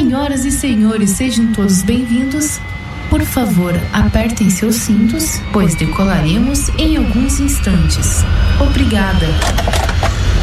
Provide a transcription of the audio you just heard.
Senhoras e senhores, sejam todos bem-vindos. Por favor, apertem seus cintos, pois decolaremos em alguns instantes. Obrigada.